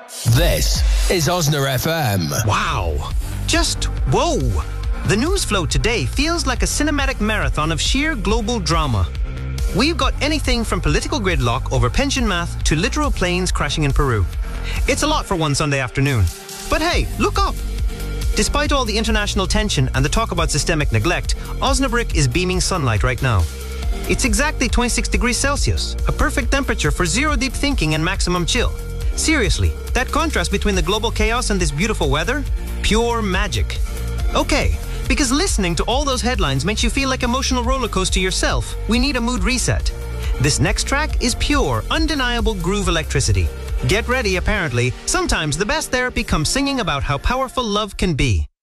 This is Osner FM. Wow. Just whoa. The news flow today feels like a cinematic marathon of sheer global drama. We've got anything from political gridlock over pension math to literal planes crashing in Peru. It's a lot for one Sunday afternoon. But hey, look up. Despite all the international tension and the talk about systemic neglect, Osnabrück is beaming sunlight right now. It's exactly 26 degrees Celsius, a perfect temperature for zero deep thinking and maximum chill. Seriously, that contrast between the global chaos and this beautiful weather? Pure magic. Okay, because listening to all those headlines makes you feel like emotional roller coaster yourself, we need a mood reset. This next track is pure, undeniable groove electricity. Get ready, apparently. Sometimes the best therapy comes singing about how powerful love can be.